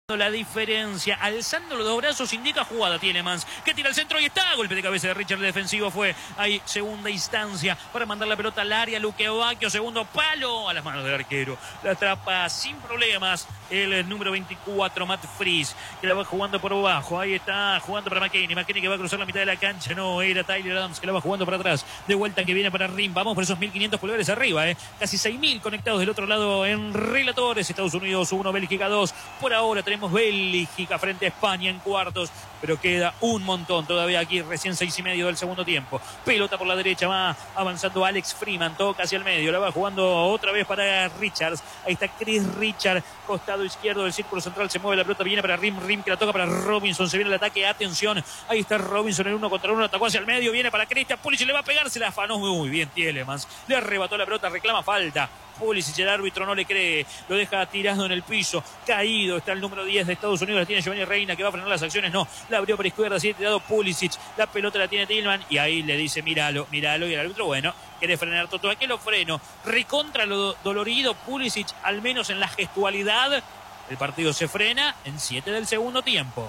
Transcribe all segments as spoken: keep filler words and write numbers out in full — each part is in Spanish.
La diferencia, alzando los dos brazos, indica jugada Tielemans, que tira al centro y está, golpe de cabeza de Richard, el defensivo fue ahí, segunda instancia para mandar la pelota al área, Luque Bacchio, segundo palo a las manos del arquero, la atrapa sin problemas el número veinticuatro, Matt Fries, que la va jugando por abajo, ahí está jugando para McKennie, McKennie que va a cruzar la mitad de la cancha, no, era Tyler Adams que la va jugando para atrás, de vuelta que viene para Rim, vamos por esos mil quinientos pulgares arriba, eh. casi seis mil conectados del otro lado en relatores, Estados Unidos uno, Bélgica dos, por ahora tenemos Bélgica frente a España en cuartos, pero queda un montón todavía aquí, recién seis y medio del segundo tiempo. Pelota por la derecha, va avanzando Alex Freeman, toca hacia el medio, la va jugando otra vez para Richards, ahí está Chris Richard, costado izquierdo del círculo central, se mueve la pelota, viene para Rim, Rim que la toca para Robinson, se viene el ataque, atención, ahí está Robinson en uno contra uno, atacó hacia el medio, viene para Christian Pulisic, le va a pegar, se la afanó muy bien Tielemans, le arrebató la pelota, reclama falta. Pulisic, el árbitro no le cree, lo deja tirado en el piso, caído, está el número diez de Estados Unidos, la tiene Giovanni Reina que va a frenar las acciones, no, la abrió por izquierda, sigue tirado Pulisic, la pelota la tiene Tillman y ahí le dice míralo, míralo y el árbitro, bueno, quiere frenar todo, ¿a qué lo freno? Recontra lo dolorido Pulisic, al menos en la gestualidad, el partido se frena en siete del segundo tiempo.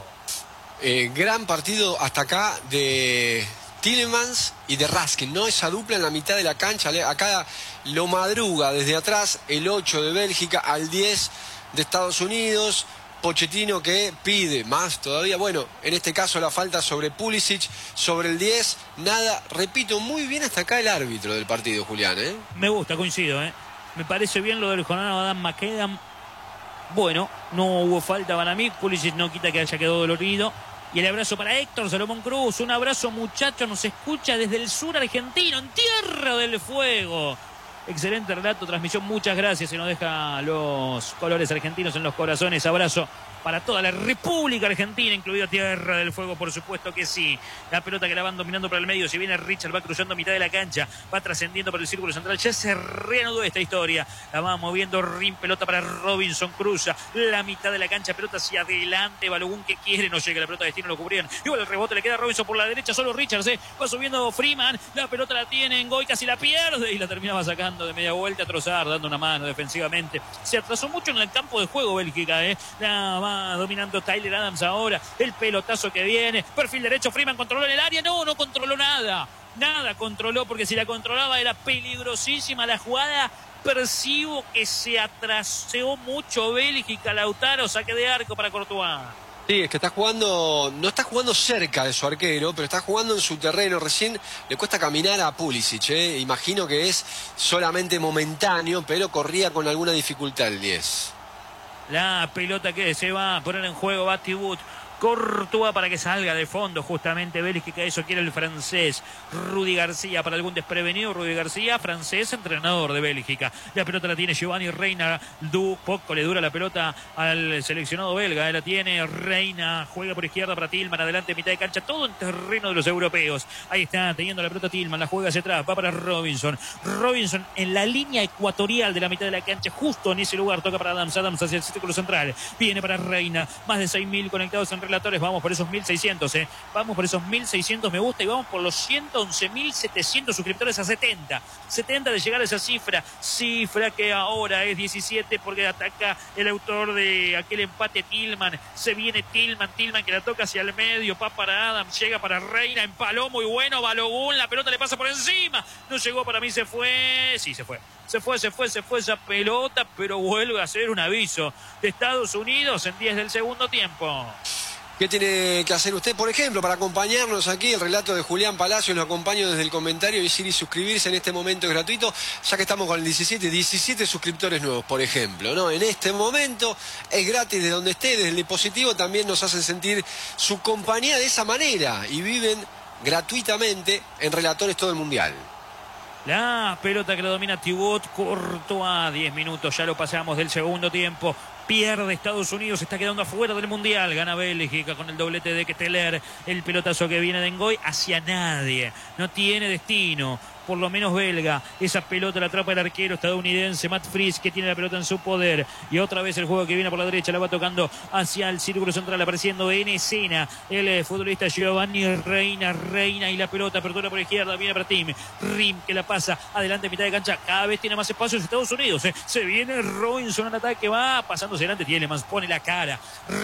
Eh, gran partido hasta acá de Tielemans y de Raskin, ¿no? Esa dupla en la mitad de la cancha, acá lo madruga desde atrás el ocho de Bélgica al diez de Estados Unidos, Pochettino que pide más todavía, bueno, en este caso la falta sobre Pulisic, sobre el diez, nada, repito, muy bien hasta acá el árbitro del partido, Julián, ¿eh? Me gusta, coincido, ¿eh? Me parece bien lo del Jonathan Adam McKenna, bueno, no hubo falta para mí, Pulisic no quita que haya quedado dolorido. Y el abrazo para Héctor Salomón Cruz. Un abrazo, muchachos. Nos escucha desde el sur argentino, en Tierra del Fuego. Excelente relato, transmisión. Muchas gracias. Se nos deja los colores argentinos en los corazones. Abrazo para toda la República Argentina, incluida Tierra del Fuego, por supuesto que sí. La pelota que la van dominando por el medio. Si viene Richard, va cruzando a mitad de la cancha. Va trascendiendo por el círculo central. Ya se reanudó esta historia. La va moviendo Rim. Pelota para Robinson. Cruza la mitad de la cancha. Pelota hacia adelante. Balogun que quiere. No llega la pelota de destino. Lo cubrían. Igual el rebote le queda a Robinson por la derecha. Solo Richards. Eh. Va subiendo Freeman. La pelota la tiene en Goy. Casi la pierde. Y la terminaba sacando de media vuelta a Trossard. Dando una mano defensivamente. Se atrasó mucho en el campo de juego Bélgica. Eh. La va dominando Tyler Adams ahora, el pelotazo que viene, perfil derecho, Freeman controló en el área, no, no controló nada, nada controló, porque si la controlaba era peligrosísima la jugada, percibo que se atrasó mucho Bélgica, Lautaro, saque de arco para Courtois. Sí, es que está jugando, no está jugando cerca de su arquero, pero está jugando en su terreno. Recién le cuesta caminar a Pulisic, ¿eh? Imagino que es solamente momentáneo, pero corría con alguna dificultad el diez. La pelota que se va a poner en juego, Batibut. Courtois para que salga de fondo justamente Bélgica, eso quiere el francés Rudy García, para algún desprevenido Rudy García, francés, entrenador de Bélgica. La pelota la tiene Giovanni Reina, du, poco le dura la pelota al seleccionado belga, la tiene Reina, juega por izquierda para Tillman, adelante mitad de cancha, todo en terreno de los europeos. Ahí está teniendo la pelota Tillman, la juega hacia atrás, va para Robinson, Robinson en la línea ecuatorial de la mitad de la cancha, justo en ese lugar, toca para Adams, Adams hacia el círculo central, viene para Reina, más de seis mil conectados en relatores, vamos por esos mil seiscientos, eh. vamos por esos mil seiscientos me gusta y vamos por los ciento once mil setecientos suscriptores a setenta, setenta de llegar a esa cifra, cifra que ahora es diecisiete porque ataca el autor de aquel empate Tillman, se viene Tillman, Tillman que la toca hacia el medio, va para Adams, llega para Reina, empaló muy bueno, Balogun, la pelota le pasa por encima, no llegó, para mí se fue, sí se fue, se fue, se fue, se fue esa pelota, pero vuelve a ser un aviso de Estados Unidos en diez del segundo tiempo. ¿Qué tiene que hacer usted, por ejemplo, para acompañarnos aquí? El relato de Julián Palacios, lo acompaño desde el comentario, decir y suscribirse en este momento es gratuito, ya que estamos con el diecisiete, diecisiete suscriptores nuevos, por ejemplo, ¿no? En este momento es gratis de donde esté, desde el dispositivo también nos hacen sentir su compañía de esa manera y viven gratuitamente en Relatores todo el Mundial. La pelota que la domina Thibaut Courtois, diez minutos, ya lo pasamos del segundo tiempo. Pierde Estados Unidos, está quedando afuera del Mundial. Gana Bélgica con el doblete de Ketteler. El pelotazo que viene de Ngoy hacia nadie. No tiene destino. Por lo menos belga. Esa pelota la atrapa el arquero estadounidense Matt Fries, que tiene la pelota en su poder. Y otra vez el juego que viene por la derecha. La va tocando hacia el círculo central, apareciendo en escena el futbolista Giovanni Reina. Reina y la pelota, apertura por izquierda. Viene para Tim Rim, que la pasa adelante, mitad de cancha. Cada vez tiene más espacio en Estados Unidos. ¿eh? Se viene Robinson en ataque. Va pasándose adelante. Tielemans pone la cara.